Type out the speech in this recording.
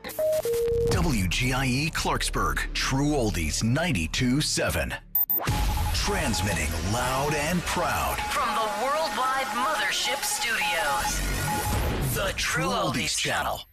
WGIE Clarksburg, True Oldies 92.7. Transmitting loud and proud from the worldwide Mothership Studios. The True Oldies Channel.